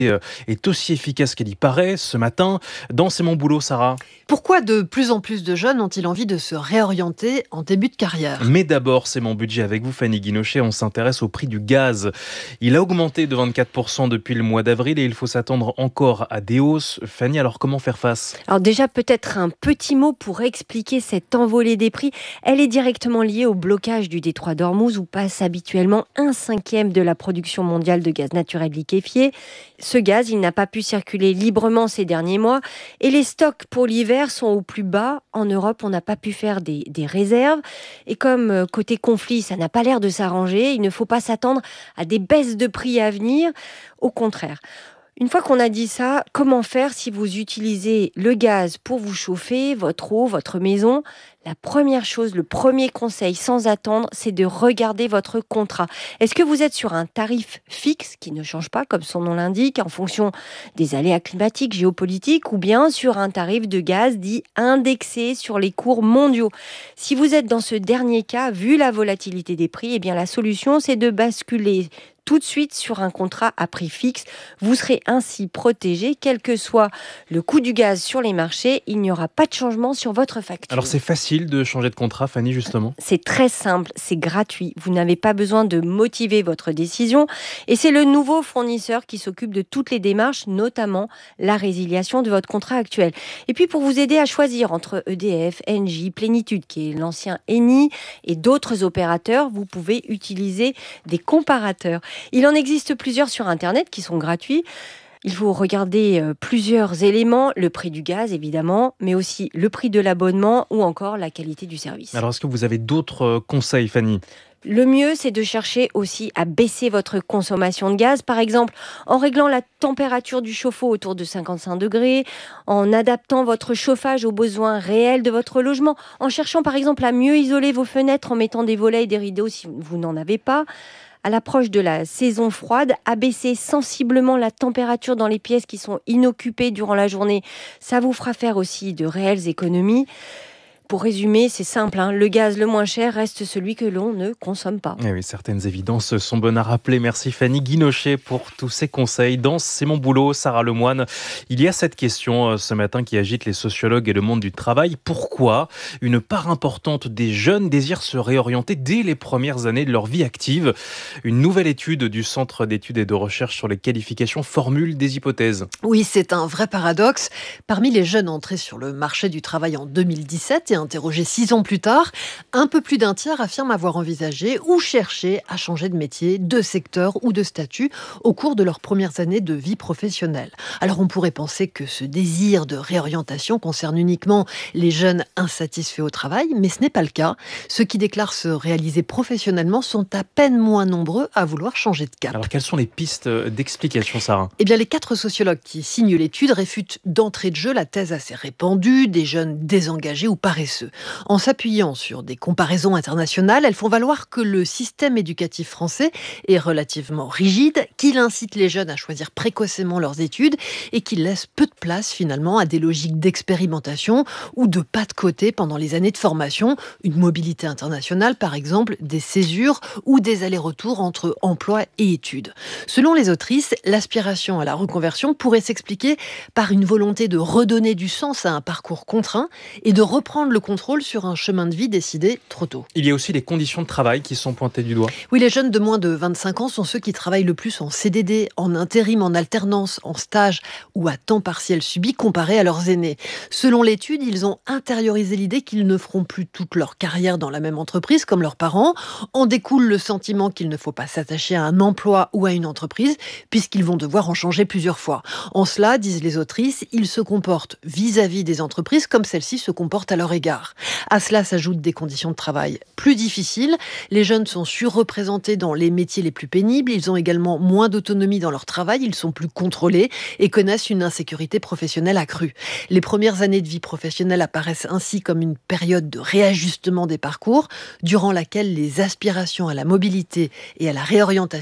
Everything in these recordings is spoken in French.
est aussi efficace qu'elle y paraît. Ce matin, dans C'est mon boulot, Sarah. Pourquoi de plus en plus de jeunes ont-ils envie de se réorienter en début de carrière ? Mais d'abord, c'est mon budget avec vous, Fanny Guinochet. On s'intéresse au prix du gaz. Il a augmenté de 24% depuis le mois d'avril et il faut s'attendre encore à des hausses. Fanny, alors comment faire face ? Alors déjà, peut-être un petit mot pour expliquer cette envolée des prix. Elle est directement liée au blocage du détroit d'Ormuz où passe habituellement 1/5 de la production mondiale de gaz naturel liquéfié. Ce gaz, il n'a pas pu circuler librement ces derniers mois et les stocks pour l'hiver sont au plus bas. En Europe, on n'a pas pu faire des réserves. Et comme côté conflit, ça n'a pas l'air de s'arranger, il ne faut pas s'attendre à des baisses de prix à venir. Au contraire. Une fois qu'on a dit ça, comment faire si vous utilisez le gaz pour vous chauffer, votre eau, votre maison ? La première chose, le premier conseil sans attendre, c'est de regarder votre contrat. Est-ce que vous êtes sur un tarif fixe qui ne change pas, comme son nom l'indique, en fonction des aléas climatiques, géopolitiques, ou bien sur un tarif de gaz dit indexé sur les cours mondiaux ? Si vous êtes dans ce dernier cas, vu la volatilité des prix, eh bien la solution, c'est de basculer tout de suite sur un contrat à prix fixe. Vous serez ainsi protégé, quel que soit le coût du gaz sur les marchés, il n'y aura pas de changement sur votre facture. Alors c'est facile de changer de contrat, Fanny, justement ? C'est très simple, c'est gratuit. Vous n'avez pas besoin de motiver votre décision. Et c'est le nouveau fournisseur qui s'occupe de toutes les démarches, notamment la résiliation de votre contrat actuel. Et puis pour vous aider à choisir entre EDF, Engie, Plénitude, qui est l'ancien Eni, et d'autres opérateurs, vous pouvez utiliser des comparateurs. Il en existe plusieurs sur Internet qui sont gratuits. Il faut regarder plusieurs éléments, le prix du gaz évidemment, mais aussi le prix de l'abonnement ou encore la qualité du service. Alors est-ce que vous avez d'autres conseils, Fanny ? Le mieux, c'est de chercher aussi à baisser votre consommation de gaz, par exemple en réglant la température du chauffe-eau autour de 55 degrés, en adaptant votre chauffage aux besoins réels de votre logement, en cherchant par exemple à mieux isoler vos fenêtres en mettant des volets et des rideaux si vous n'en avez pas. À l'approche de la saison froide, abaisser sensiblement la température dans les pièces qui sont inoccupées durant la journée, ça vous fera faire aussi de réelles économies. Pour résumer, c'est simple, le gaz le moins cher reste celui que l'on ne consomme pas. Eh oui, certaines évidences sont bonnes à rappeler. Merci Fanny Guinochet pour tous ces conseils. Dans C'est mon boulot, Sarah Lemoine, il y a cette question ce matin qui agite les sociologues et le monde du travail. Pourquoi une part importante des jeunes désirent se réorienter dès les premières années de leur vie active ? Une nouvelle étude du Centre d'études et de recherche sur les qualifications formule des hypothèses. Oui, c'est un vrai paradoxe. Parmi les jeunes entrés sur le marché du travail en 2017 et interrogés 6 ans plus tard, un peu plus d'un tiers affirment avoir envisagé ou cherché à changer de métier, de secteur ou de statut au cours de leurs premières années de vie professionnelle. Alors on pourrait penser que ce désir de réorientation concerne uniquement les jeunes insatisfaits au travail, mais ce n'est pas le cas. Ceux qui déclarent se réaliser professionnellement sont à peine moins nombreux à vouloir changer de cap. Alors quelles sont les pistes d'explication, Sarah ? Eh bien, les 4 sociologues qui signent l'étude réfutent d'entrée de jeu la thèse assez répandue des jeunes désengagés ou paresseux. En s'appuyant sur des comparaisons internationales, elles font valoir que le système éducatif français est relativement rigide, qu'il incite les jeunes à choisir précocement leurs études et qu'il laisse peu de place finalement à des logiques d'expérimentation ou de pas de côté pendant les années de formation, une mobilité internationale par exemple, des césures ou des allers-retours entre emploi et études. Selon les autrices, l'aspiration à la reconversion pourrait s'expliquer par une volonté de redonner du sens à un parcours contraint et de reprendre le contrôle sur un chemin de vie décidé trop tôt. Il y a aussi les conditions de travail qui sont pointées du doigt. Oui, les jeunes de moins de 25 ans sont ceux qui travaillent le plus en CDD, en intérim, en alternance, en stage ou à temps partiel subi comparé à leurs aînés. Selon l'étude, ils ont intériorisé l'idée qu'ils ne feront plus toute leur carrière dans la même entreprise comme leurs parents. En découle le sentiment qu'il ne faut pas s'attacher à un emploi ou à une entreprise puisqu'ils vont devoir en changer plusieurs fois. En cela, disent les autrices, ils se comportent vis-à-vis des entreprises comme celles-ci se comportent à leur égard. À cela s'ajoutent des conditions de travail plus difficiles. Les jeunes sont surreprésentés dans les métiers les plus pénibles. Ils ont également moins d'autonomie dans leur travail. Ils sont plus contrôlés et connaissent une insécurité professionnelle accrue. Les premières années de vie professionnelle apparaissent ainsi comme une période de réajustement des parcours, durant laquelle les aspirations à la mobilité et à la réorientation peuvent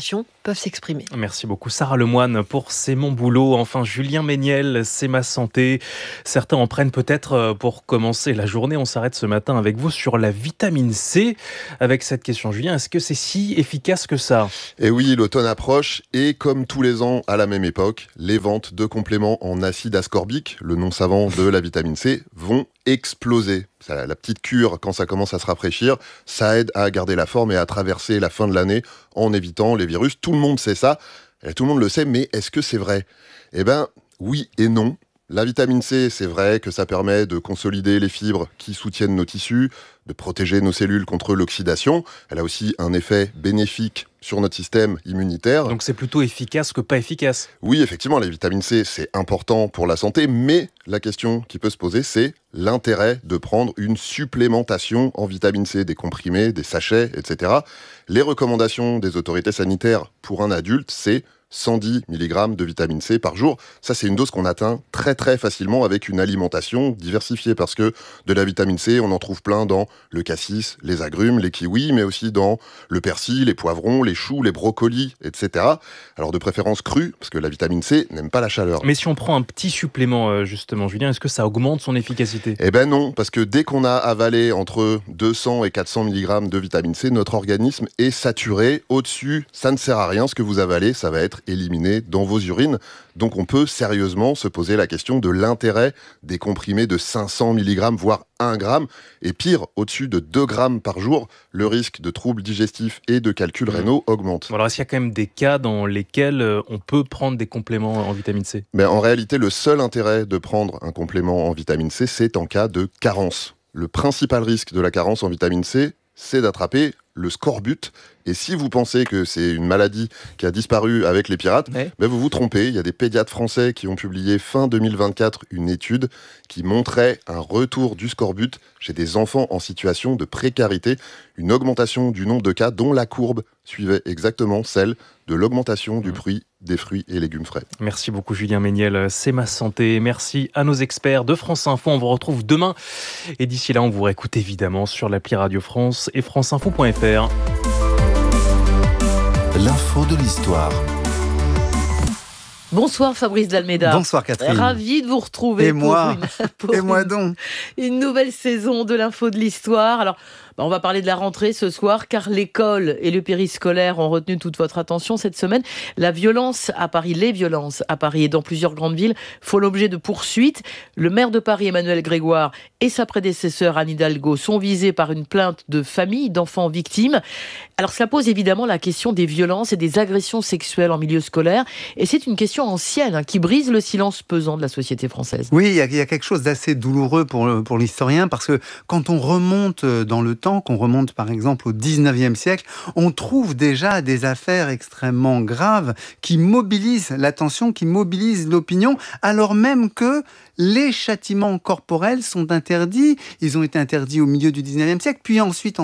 peuvent s'exprimer. Merci beaucoup Sarah Lemoine pour C'est mon boulot. Enfin, Julien Méniel, C'est ma santé. Certains en prennent peut-être pour commencer la journée. On s'arrête ce matin avec vous sur la vitamine C. Avec cette question, Julien, est-ce que c'est si efficace que ça ? Et oui, l'automne approche et comme tous les ans à la même époque, les ventes de compléments en acide ascorbique, le nom savant de la vitamine C, vont exploser. La petite cure, quand ça commence à se rafraîchir, ça aide à garder la forme et à traverser la fin de l'année en évitant les virus. Tout le monde sait ça, et tout le monde le sait, mais est-ce que c'est vrai ? Eh bien, oui et non. La vitamine C, c'est vrai que ça permet de consolider les fibres qui soutiennent nos tissus, de protéger nos cellules contre l'oxydation. Elle a aussi un effet bénéfique sur notre système immunitaire. Donc c'est plutôt efficace que pas efficace. Oui, effectivement, la vitamine C, c'est important pour la santé, mais la question qui peut se poser, c'est l'intérêt de prendre une supplémentation en vitamine C, des comprimés, des sachets, etc. Les recommandations des autorités sanitaires pour un adulte, c'est 110 mg de vitamine C par jour. Ça, c'est une dose qu'on atteint très très facilement avec une alimentation diversifiée parce que de la vitamine C, on en trouve plein dans le cassis, les agrumes, les kiwis, mais aussi dans le persil, les poivrons, les choux, les brocolis, etc. Alors de préférence crue, parce que la vitamine C n'aime pas la chaleur. Mais si on prend un petit supplément, justement, Julien, est-ce que ça augmente son efficacité ? Eh ben non, parce que dès qu'on a avalé entre 200 et 400 mg de vitamine C, notre organisme est saturé. Au-dessus, ça ne sert à rien. Ce que vous avalez, ça va être éliminé dans vos urines. Donc on peut sérieusement se poser la question de l'intérêt des comprimés de 500 mg, voire 1 g. Et pire, au-dessus de 2 g par jour, le risque de troubles digestifs et de calculs rénaux augmente. Alors est-ce qu'il y a quand même des cas dans lesquels on peut prendre des compléments en vitamine C ? Mais en réalité, le seul intérêt de prendre un complément en vitamine C, c'est en cas de carence. Le principal risque de la carence en vitamine C, c'est d'attraper le scorbut. Et si vous pensez que c'est une maladie qui a disparu avec les pirates, vous vous trompez. Il y a des pédiatres français qui ont publié fin 2024 une étude qui montrait un retour du scorbut chez des enfants en situation de précarité, une augmentation du nombre de cas dont la courbe suivait exactement celle de l'augmentation du prix des fruits et légumes frais. Merci beaucoup Julien Méniel, C'est ma santé. Merci à nos experts de France Info. On vous retrouve demain. Et d'ici là, on vous réécoute évidemment sur l'appli Radio France et franceinfo.fr. L'info de l'histoire. Bonsoir Fabrice Dalméda. Bonsoir Catherine. Ravi de vous retrouver et moi donc. Une nouvelle saison de l'info de l'histoire. Alors, on va parler de la rentrée ce soir car l'école et le périscolaire ont retenu toute votre attention cette semaine. Les violences à Paris et dans plusieurs grandes villes font l'objet de poursuites. Le maire de Paris, Emmanuel Grégoire, et sa prédécesseur Anne Hidalgo sont visés par une plainte de famille d'enfants victimes. Alors cela pose évidemment la question des violences et des agressions sexuelles en milieu scolaire. Et c'est une question ancienne qui brise le silence pesant de la société française. Oui, il y a quelque chose d'assez douloureux pour l'historien parce que quand on remonte dans le temps, qu'on remonte par exemple au 19e siècle, on trouve déjà des affaires extrêmement graves qui mobilisent l'attention, qui mobilisent l'opinion, alors même que les châtiments corporels sont interdits. Ils ont été interdits au milieu du 19e siècle. Puis ensuite, en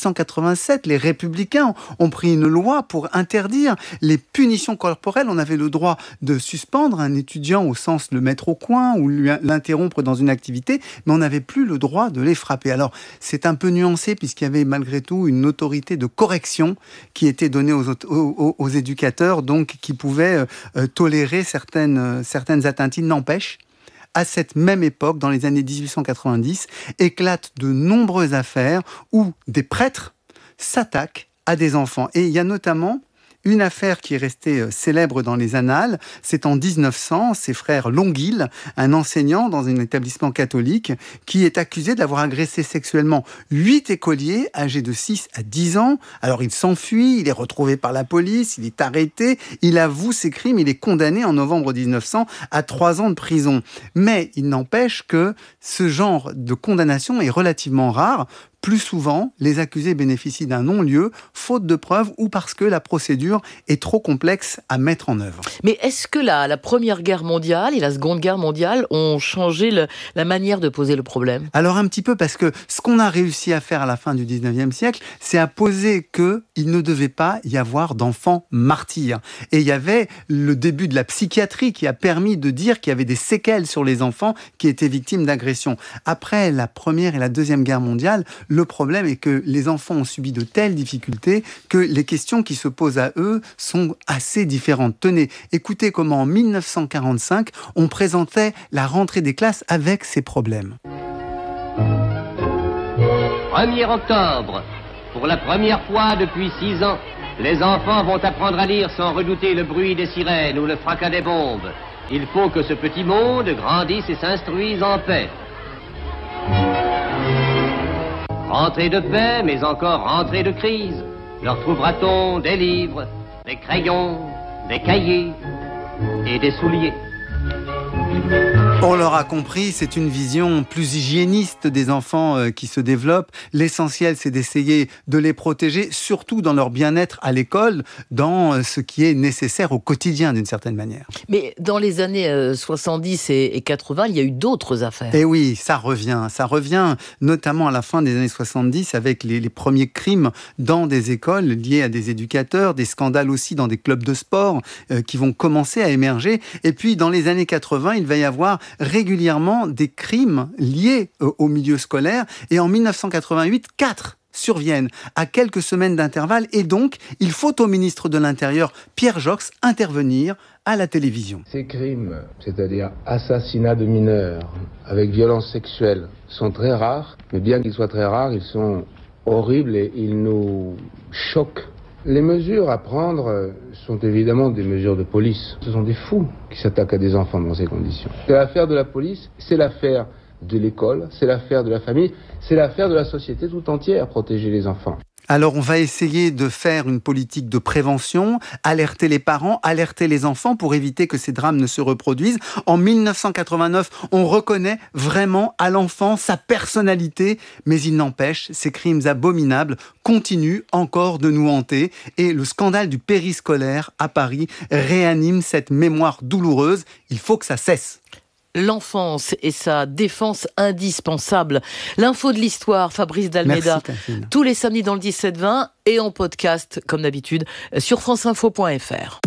1887, les républicains ont pris une loi pour interdire les punitions corporelles. On avait le droit de suspendre un étudiant au sens le mettre au coin ou l'interrompre dans une activité, mais on n'avait plus le droit de les frapper. Alors, c'est un peu nuancé puisqu'il y avait malgré tout une autorité de correction qui était donnée aux éducateurs, donc qui pouvaient tolérer certaines atteintes. Il n'empêche, à cette même époque, dans les années 1890, éclatent de nombreuses affaires où des prêtres s'attaquent à des enfants. Et il y a notamment une affaire qui est restée célèbre dans les annales. C'est en 1900, ses frères Longuil, un enseignant dans un établissement catholique, qui est accusé d'avoir agressé sexuellement 8 écoliers âgés de 6 à 10 ans. Alors il s'enfuit, il est retrouvé par la police, il est arrêté, il avoue ses crimes, il est condamné en novembre 1900 à 3 ans de prison. Mais il n'empêche que ce genre de condamnation est relativement rare. Plus souvent, les accusés bénéficient d'un non-lieu, faute de preuves ou parce que la procédure est trop complexe à mettre en œuvre. Mais est-ce que la Première Guerre mondiale et la Seconde Guerre mondiale ont changé la manière de poser le problème ? Alors un petit peu, parce que ce qu'on a réussi à faire à la fin du 19e siècle, c'est à poser qu'il ne devait pas y avoir d'enfants martyrs. Et il y avait le début de la psychiatrie qui a permis de dire qu'il y avait des séquelles sur les enfants qui étaient victimes d'agressions. Après la Première et la Deuxième Guerre mondiale, Le problème est que les enfants ont subi de telles difficultés que les questions qui se posent à eux sont assez différentes. Tenez, écoutez comment en 1945, on présentait la rentrée des classes avec ces problèmes. 1er octobre. Pour la première fois depuis 6 ans, les enfants vont apprendre à lire sans redouter le bruit des sirènes ou le fracas des bombes. Il faut que ce petit monde grandisse et s'instruise en paix. Rentrée de paix, mais encore rentrée de crise. Leur trouvera-t-on des livres, des crayons, des cahiers et des souliers? On l'aura compris, c'est une vision plus hygiéniste des enfants qui se développe. L'essentiel, c'est d'essayer de les protéger, surtout dans leur bien-être à l'école, dans ce qui est nécessaire au quotidien d'une certaine manière. Mais dans les années 70 et 80, il y a eu d'autres affaires. Et oui, ça revient notamment à la fin des années 70 avec les premiers crimes dans des écoles liés à des éducateurs, des scandales aussi dans des clubs de sport qui vont commencer à émerger. Et puis dans les années 80, il va y avoir régulièrement des crimes liés au milieu scolaire. Et en 1988, 4 surviennent à quelques semaines d'intervalle. Et donc, il faut au ministre de l'Intérieur, Pierre Joxe, intervenir à la télévision. Ces crimes, c'est-à-dire assassinats de mineurs avec violence sexuelle, sont très rares. Mais bien qu'ils soient très rares, ils sont horribles et ils nous choquent. Les mesures à prendre sont évidemment des mesures de police. Ce sont des fous qui s'attaquent à des enfants dans ces conditions. C'est l'affaire de la police, c'est l'affaire de l'école, c'est l'affaire de la famille, c'est l'affaire de la société tout entière, protéger les enfants. Alors, on va essayer de faire une politique de prévention, alerter les parents, alerter les enfants pour éviter que ces drames ne se reproduisent. En 1989, on reconnaît vraiment à l'enfant sa personnalité, mais il n'empêche, ces crimes abominables continuent encore de nous hanter et le scandale du périscolaire à Paris réanime cette mémoire douloureuse. Il faut que ça cesse. L'enfance et sa défense indispensable. L'info de l'histoire, Fabrice Dalméda. Merci, tous les samedis dans le 17-20 et en podcast, comme d'habitude, sur franceinfo.fr.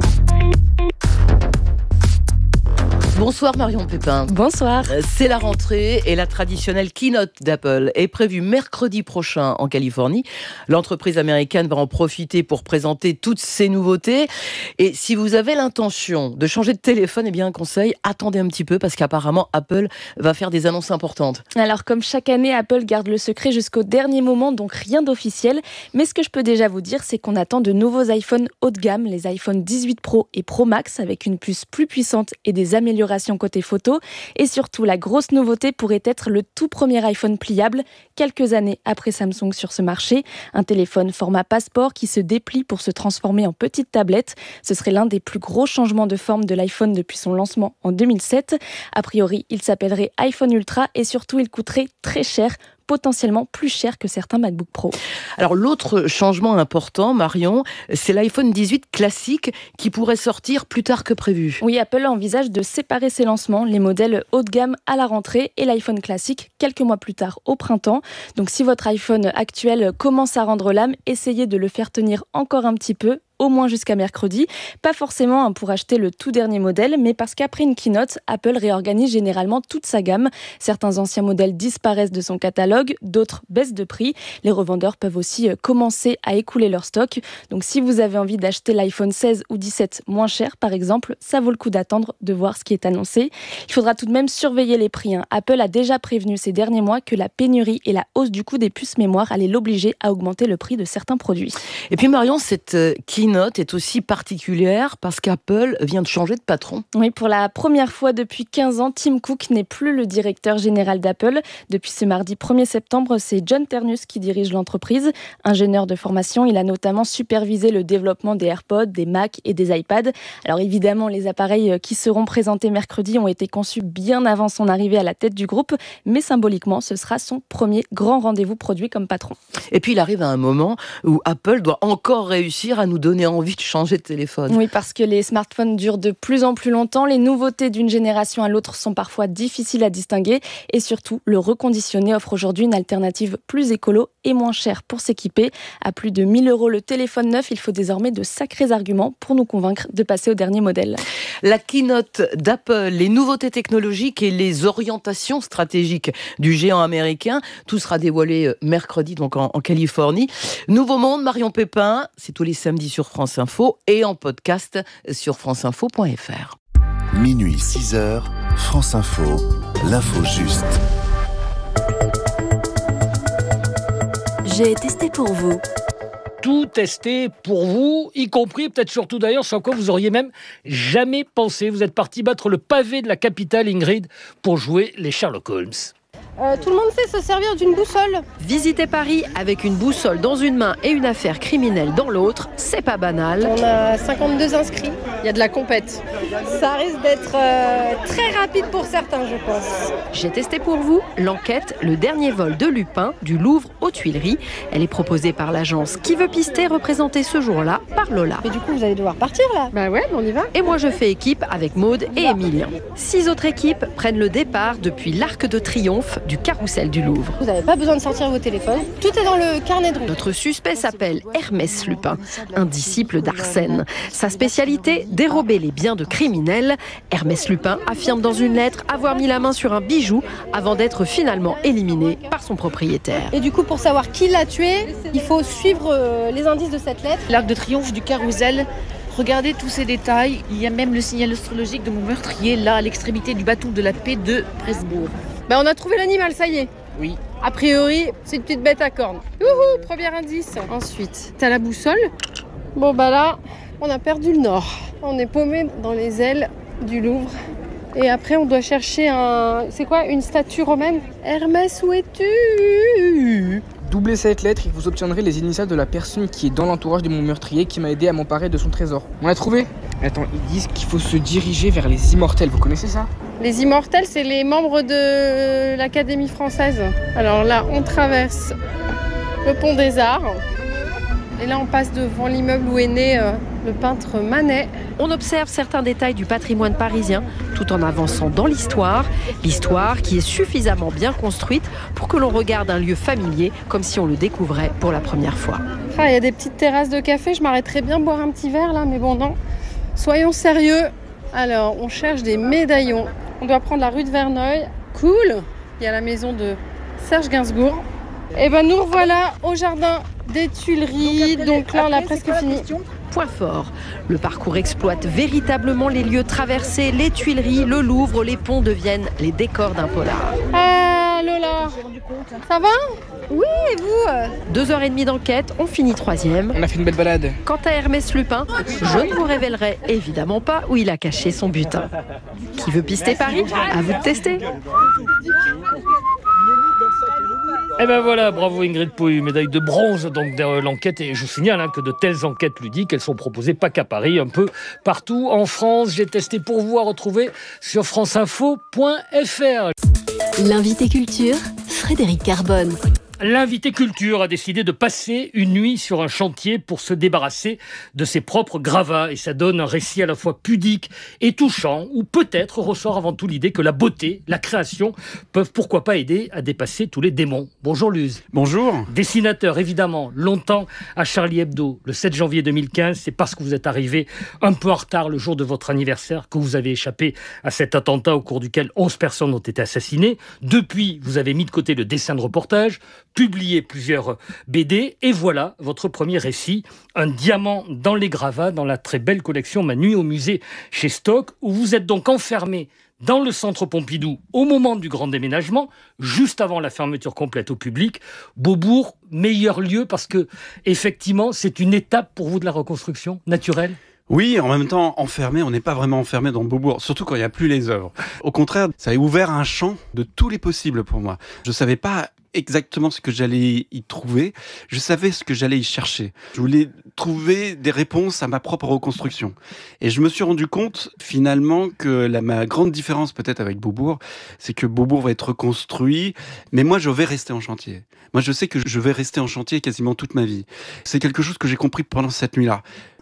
Bonsoir Marion Pépin. Bonsoir. C'est la rentrée et la traditionnelle keynote d'Apple est prévue mercredi prochain en Californie. L'entreprise américaine va en profiter pour présenter toutes ses nouveautés. Et si vous avez l'intention de changer de téléphone, eh bien un conseil, attendez un petit peu parce qu'apparemment Apple va faire des annonces importantes. Alors comme chaque année, Apple garde le secret jusqu'au dernier moment, donc rien d'officiel. Mais ce que je peux déjà vous dire, c'est qu'on attend de nouveaux iPhones haut de gamme, les iPhone 18 Pro et Pro Max avec une puce plus puissante et des améliorations côté photo. Et surtout, la grosse nouveauté pourrait être le tout premier iPhone pliable, quelques années après Samsung sur ce marché. Un téléphone format passeport qui se déplie pour se transformer en petite tablette. Ce serait l'un des plus gros changements de forme de l'iPhone depuis son lancement en 2007. A priori, il s'appellerait iPhone Ultra et surtout, il coûterait très cher, potentiellement plus cher que certains MacBook Pro. Alors l'autre changement important, Marion, c'est l'iPhone 18 classique qui pourrait sortir plus tard que prévu. Oui, Apple envisage de séparer ses lancements, les modèles haut de gamme à la rentrée et l'iPhone classique quelques mois plus tard au printemps. Donc si votre iPhone actuel commence à rendre l'âme, essayez de le faire tenir encore un petit peu, au moins jusqu'à mercredi. Pas forcément pour acheter le tout dernier modèle, mais parce qu'après une keynote, Apple réorganise généralement toute sa gamme. Certains anciens modèles disparaissent de son catalogue, d'autres baissent de prix. Les revendeurs peuvent aussi commencer à écouler leur stock. Donc si vous avez envie d'acheter l'iPhone 16 ou 17 moins cher, par exemple, ça vaut le coup d'attendre de voir ce qui est annoncé. Il faudra tout de même surveiller les prix. Apple a déjà prévenu ces derniers mois que la pénurie et la hausse du coût des puces mémoire allaient l'obliger à augmenter le prix de certains produits. Et puis Marion, cette keynote est aussi particulière parce qu'Apple vient de changer de patron. Oui, pour la première fois depuis 15 ans, Tim Cook n'est plus le directeur général d'Apple. Depuis ce mardi 1er septembre, c'est John Ternus qui dirige l'entreprise. Ingénieur de formation, il a notamment supervisé le développement des AirPods, des Mac et des iPads. Alors évidemment, les appareils qui seront présentés mercredi ont été conçus bien avant son arrivée à la tête du groupe, mais symboliquement, ce sera son premier grand rendez-vous produit comme patron. Et puis il arrive à un moment où Apple doit encore réussir à nous donner donné envie de changer de téléphone. Oui, parce que les smartphones durent de plus en plus longtemps. Les nouveautés d'une génération à l'autre sont parfois difficiles à distinguer. Et surtout, le reconditionné offre aujourd'hui une alternative plus écolo et moins chère pour s'équiper. À plus de 1 000 € le téléphone neuf, il faut désormais de sacrés arguments pour nous convaincre de passer au dernier modèle. La keynote d'Apple, les nouveautés technologiques et les orientations stratégiques du géant américain, tout sera dévoilé mercredi donc en Californie. Nouveau Monde, Marion Pépin, c'est tous les samedis sur France Info et en podcast sur franceinfo.fr. Minuit 6h, France Info, l'info juste. J'ai testé pour vous. Tout testé pour vous, y compris peut-être surtout d'ailleurs sur quoi vous auriez même jamais pensé. Vous êtes parti battre le pavé de la capitale, Ingrid, pour jouer les Sherlock Holmes. Tout le monde sait se servir d'une boussole. Visiter Paris avec une boussole dans une main et une affaire criminelle dans l'autre, c'est pas banal. On a 52 inscrits. Il y a de la compète. Ça risque d'être très rapide pour certains, je pense. J'ai testé pour vous l'enquête Le dernier vol de Lupin du Louvre aux Tuileries. Elle est proposée par l'agence Qui veut pister, représentée ce jour-là par Lola. Mais du coup, vous allez devoir partir là. Bah ouais, on y va. Et moi, je fais équipe avec Maude et Emilien. 6 autres équipes prennent le départ depuis l'Arc de Triomphe du Carrousel du Louvre. Vous n'avez pas besoin de sortir vos téléphones. Tout est dans le carnet de route. Notre suspect s'appelle Hermès Lupin, un disciple d'Arsène. Sa spécialité, dérober les biens de criminels. Hermès Lupin affirme dans une lettre avoir mis la main sur un bijou avant d'être finalement éliminé par son propriétaire. Et du coup, pour savoir qui l'a tué, il faut suivre les indices de cette lettre. L'Arc de Triomphe du Carrousel. Regardez tous ces détails. Il y a même le signal astrologique de mon meurtrier, là, à l'extrémité du bâton de la paix de Presbourg. On a trouvé l'animal, ça y est. Oui. A priori, c'est une petite bête à cornes. Youhou, premier indice. Ensuite, t'as la boussole. Bon, là, on a perdu le nord. On est paumé dans les ailes du Louvre. Et après, on doit chercher c'est quoi, une statue romaine? Hermès, où es-tu? Doublez cette lettre et vous obtiendrez les initiales de la personne qui est dans l'entourage de mon meurtrier qui m'a aidé à m'emparer de son trésor. On l'a trouvé? Attends, ils disent qu'il faut se diriger vers les immortels. Vous connaissez ça? Les immortels, c'est les membres de l'Académie française. Alors là, on traverse le pont des Arts. Et là, on passe devant l'immeuble où est né le peintre Manet. On observe certains détails du patrimoine parisien tout en avançant dans l'histoire. L'histoire qui est suffisamment bien construite pour que l'on regarde un lieu familier comme si on le découvrait pour la première fois. Il y a des petites terrasses de café. Je m'arrêterais bien boire un petit verre là, mais bon, non. Soyons sérieux. Alors, on cherche des médaillons. On doit prendre la rue de Verneuil. Cool. Il y a la maison de Serge Gainsbourg. Et nous revoilà au jardin des Tuileries. Donc là, on a presque fini. Point fort. Le parcours exploite véritablement les lieux traversés. Les Tuileries, le Louvre, les ponts deviennent les décors d'un polar. Ah, Lola, ça va? Oui, et vous? 2h30 d'enquête, on finit 3e. On a fait une belle balade. Quant à Hermès Lupin, je ne vous révélerai évidemment pas où il a caché son butin. Qui veut pister Paris? À vous de tester. Et voilà, bravo Ingrid Pouille, médaille de bronze donc de l'enquête. Et je vous signale que de telles enquêtes ludiques, elles sont proposées pas qu'à Paris, un peu partout en France. J'ai testé pour vous à retrouver sur franceinfo.fr. L'invité culture, Frédéric Carbone. L'invité culture a décidé de passer une nuit sur un chantier pour se débarrasser de ses propres gravats. Et ça donne un récit à la fois pudique et touchant, où peut-être ressort avant tout l'idée que la beauté, la création, peuvent pourquoi pas aider à dépasser tous les démons. Bonjour Luz. Bonjour. Dessinateur évidemment, longtemps à Charlie Hebdo. Le 7 janvier 2015, c'est parce que vous êtes arrivé un peu en retard le jour de votre anniversaire que vous avez échappé à cet attentat au cours duquel 11 personnes ont été assassinées. Depuis, vous avez mis de côté le dessin de reportage, publié plusieurs BD, et voilà votre premier récit, un diamant dans les gravats, dans la très belle collection Ma nuit au musée chez Stock, où vous êtes donc enfermé dans le centre Pompidou au moment du grand déménagement, juste avant la fermeture complète au public. Beaubourg, meilleur lieu parce que, effectivement, c'est une étape pour vous de la reconstruction naturelle? Oui, en même temps, enfermé, on n'est pas vraiment enfermé dans Beaubourg, surtout quand il n'y a plus les œuvres. Au contraire, ça a ouvert un champ de tous les possibles pour moi. Je ne savais pas exactement ce que j'allais y trouver, je savais ce que j'allais y chercher. Je voulais trouver des réponses à ma propre reconstruction. Et je me suis rendu compte, finalement, que ma grande différence peut-être avec Beaubourg, c'est que Beaubourg va être reconstruit, mais moi, je vais rester en chantier. Moi, je sais que je vais rester en chantier quasiment toute ma vie. C'est quelque chose que j'ai compris pendant cette nuit-là.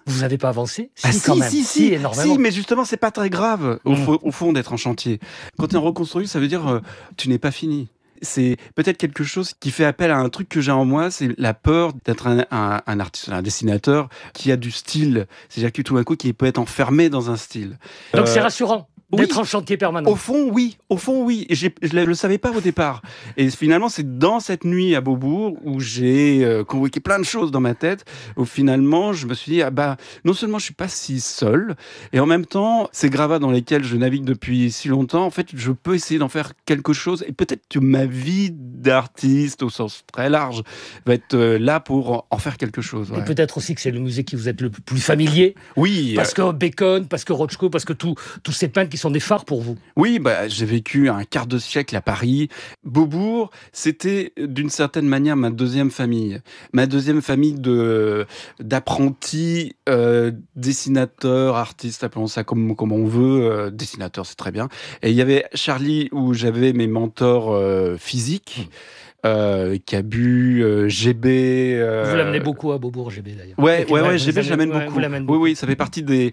Vous n'avez pas avancé? Quand même. Si, énormément. Si, mais justement, c'est pas très grave, au fond, d'être en chantier. Quand tu es en reconstruction, ça veut dire tu n'es pas fini. C'est peut-être quelque chose qui fait appel à un truc que j'ai en moi, c'est la peur d'être un artiste, un dessinateur qui a du style. C'est-à-dire que tout d'un coup, qui peut être enfermé dans un style. Donc c'est rassurant d'être en chantier permanent. Au fond, oui. Et je ne le savais pas au départ. Et finalement, c'est dans cette nuit à Beaubourg où j'ai convoqué plein de choses dans ma tête, où finalement, je me suis dit, non seulement je suis pas si seul, et en même temps, ces gravats dans lesquels je navigue depuis si longtemps, en fait, je peux essayer d'en faire quelque chose. Et peut-être que ma vie d'artiste, au sens très large, va être là pour en faire quelque chose. Ouais. Et peut-être aussi que c'est le musée qui vous êtes le plus familier. Oui. Parce que Bacon, parce que Rothko, parce que tous ces peintres qui sont des phares pour vous. Oui, j'ai vécu un quart de siècle à Paris. Beaubourg, c'était d'une certaine manière ma deuxième famille. Ma deuxième famille d'apprentis, dessinateurs, artistes, appelons ça comme on veut. Dessinateurs, c'est très bien. Et il y avait Charlie, où j'avais mes mentors physiques. Cabu, GB. Vous l'amenez beaucoup à Beaubourg, GB d'ailleurs. Ouais, GB, je l'amène beaucoup. Oui, ça fait partie des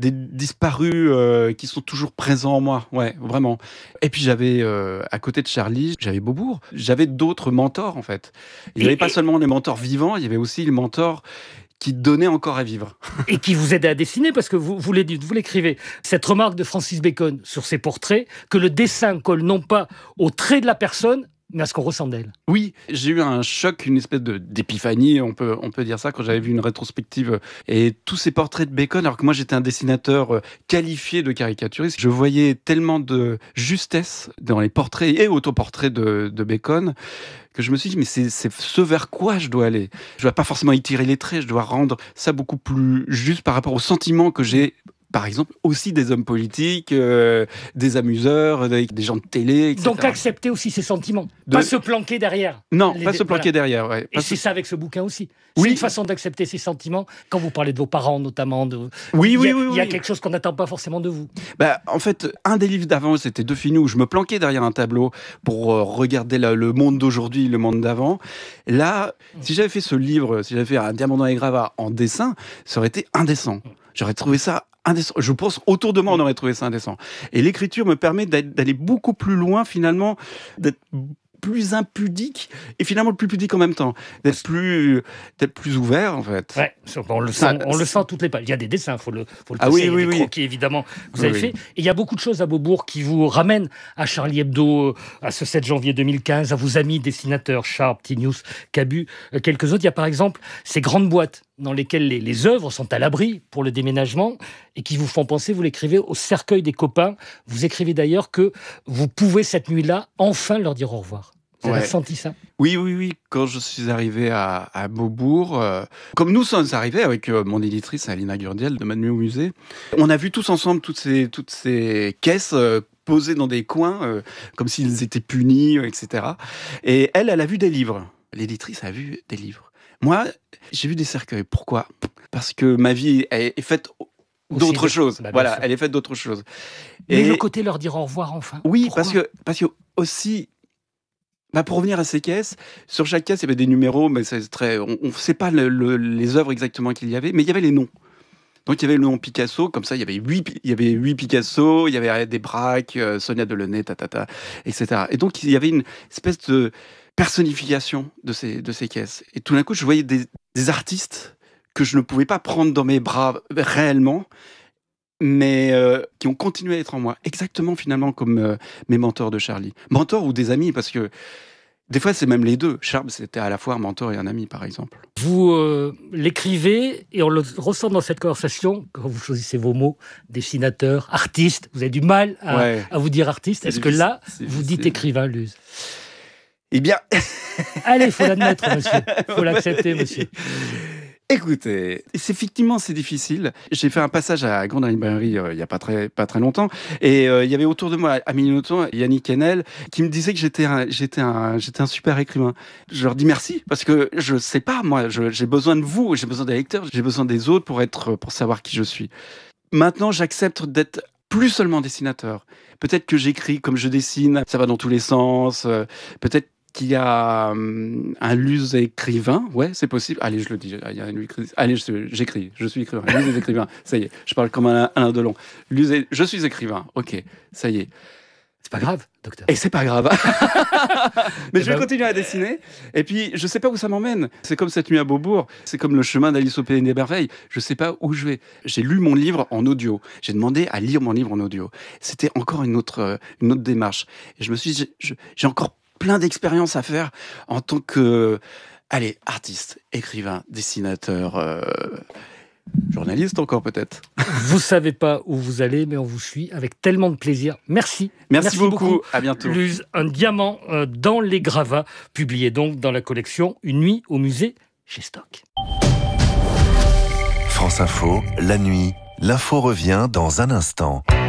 disparus qui sont toujours présents en moi. Ouais, vraiment. Et puis j'avais, à côté de Charlie, j'avais Beaubourg. J'avais d'autres mentors, en fait. Il n'y avait pas seulement les mentors vivants, il y avait aussi les mentors qui donnaient encore à vivre. Et qui vous aidaient à dessiner, parce que vous l'écrivez. Cette remarque de Francis Bacon sur ses portraits, que le dessin colle non pas au trait de la personne, mais à ce qu'on ressent d'elle. Oui, j'ai eu un choc, une espèce d'épiphanie, on peut dire ça, quand j'avais vu une rétrospective et tous ces portraits de Bacon, alors que moi j'étais un dessinateur qualifié de caricaturiste. Je voyais tellement de justesse dans les portraits et autoportraits de Bacon que je me suis dit, mais c'est ce vers quoi je dois aller. Je ne dois pas forcément étirer les traits, je dois rendre ça beaucoup plus juste par rapport aux sentiments que j'ai. Par exemple, aussi des hommes politiques, des amuseurs, des gens de télé, etc. Donc accepter aussi ses sentiments, pas se planquer derrière. Non, pas se planquer derrière. Ouais. Et c'est ça avec ce bouquin aussi. C'est une façon d'accepter ses sentiments. Quand vous parlez de vos parents notamment, il y a quelque chose qu'on n'attend pas forcément de vous. En fait, un des livres d'avant, c'était De Fini, où je me planquais derrière un tableau pour regarder le monde d'aujourd'hui, le monde d'avant. Là, si j'avais fait ce livre, si j'avais fait Un diamant dans les gravats en dessin, ça aurait été indécent. J'aurais trouvé ça indécent. Je pense autour de moi, on aurait trouvé ça indécent. Et l'écriture me permet d'aller beaucoup plus loin, finalement, d'être plus impudique et finalement plus pudique en même temps, d'être plus ouvert en fait. Ouais, on le sent toutes les pages. Il y a des dessins, faut le passer, des croquis évidemment que vous avez fait. Et il y a beaucoup de choses à Beaubourg qui vous ramènent à Charlie Hebdo, à ce 7 janvier 2015, à vos amis dessinateurs Sharp, Tinius, Cabu, quelques autres. Il y a par exemple ces grandes boîtes dans lesquelles les œuvres sont à l'abri pour le déménagement et qui vous font penser, vous l'écrivez, au cercueil des copains. Vous écrivez d'ailleurs que vous pouvez cette nuit-là enfin leur dire au revoir. Vous avez senti ça? Oui. Quand je suis arrivé à Beaubourg, comme nous sommes arrivés avec mon éditrice Alina Gurdiel de Ma Nuit au musée, on a vu tous ensemble toutes ces caisses posées dans des coins, comme s'ils étaient punis, etc. Et elle a vu des livres. L'éditrice a vu des livres. Moi, j'ai vu des cercueils. Pourquoi? Parce que ma vie est faite d'autres choses. Voilà, elle est faite d'autres choses. Mais le côté leur dire au revoir enfin. Oui, parce que aussi, pour revenir à ces caisses, sur chaque caisse, il y avait des numéros, mais c'est on ne sait pas les œuvres exactement qu'il y avait, mais il y avait les noms. Donc il y avait le nom Picasso, comme ça il y avait 8 Picasso, il y avait des Braque, Sonia Delaunay, etc. Et donc il y avait une espèce de personnification de ces caisses. Et tout d'un coup, je voyais des artistes que je ne pouvais pas prendre dans mes bras réellement, mais qui ont continué à être en moi. Exactement, finalement, comme mes mentors de Charlie. Mentors ou des amis, parce que des fois, c'est même les deux. Sharp, c'était à la fois un mentor et un ami, par exemple. Vous l'écrivez, et on le ressent dans cette conversation, quand vous choisissez vos mots, dessinateur, artiste. Vous avez du mal à vous dire artiste. Est-ce que là, vous dites écrivain, Luz? Eh bien... Allez, il faut l'admettre, monsieur. Il faut l'accepter, monsieur. Écoutez, effectivement, c'est difficile. J'ai fait un passage à Grande Librairie il y a pas très longtemps, et il y avait autour de moi, à Minuton, Yannick Henel, qui me disait que j'étais un super écrivain. Je leur dis merci, parce que je sais pas, moi, j'ai besoin de vous, j'ai besoin des lecteurs, j'ai besoin des autres pour savoir qui je suis. Maintenant, j'accepte d'être plus seulement dessinateur. Peut-être que j'écris comme je dessine, ça va dans tous les sens. Peut-être qu'il y a un Luz écrivain. Ouais, c'est possible. Allez, je le dis. Il y a allez, j'écris. Je suis écrivain. Luz est écrivain. Ça y est. Je parle comme Alain Delon. Je suis écrivain. Ok, ça y est. C'est pas grave, docteur. Et c'est pas grave. Mais je vais continuer à dessiner. Et puis, je sais pas où ça m'emmène. C'est comme cette nuit à Beaubourg. C'est comme le chemin d'Alice au Pays des Merveilles. Je sais pas où je vais. J'ai lu mon livre en audio. J'ai demandé à lire mon livre en audio. C'était encore une autre démarche. Et je me suis dit, j'ai encore plein d'expériences à faire en tant que, artiste, écrivain, dessinateur, journaliste encore peut-être. Vous savez pas où vous allez, mais on vous suit avec tellement de plaisir. Merci. Merci beaucoup. À bientôt. Luz, un diamant dans les gravats, publié donc dans la collection Une nuit au musée chez Stock. France Info, la nuit, l'info revient dans un instant.